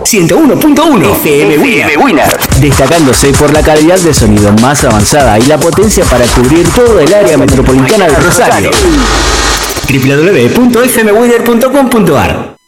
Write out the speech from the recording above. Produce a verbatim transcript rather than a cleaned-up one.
ciento uno punto uno F M Winner. Winner. Destacándose por la calidad de sonido más avanzada y la potencia para cubrir todo el área metropolitana de Rosario. w w w punto f m winner punto com punto a r